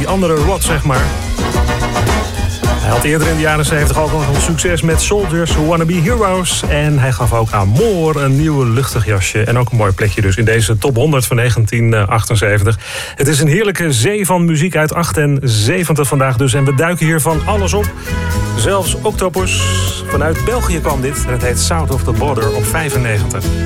die andere Rod, zeg maar. Hij had eerder in de jaren 70 ook nog een succes met Soldiers Who Wanna Be Heroes. En hij gaf ook aan Moore een nieuw luchtig jasje. En ook een mooi plekje dus in deze top 100 van 1978. Het is een heerlijke zee van muziek uit 78 vandaag dus. En we duiken hier van alles op. Zelfs Octopus. Vanuit België kwam dit. En het heet South of the Border op 95.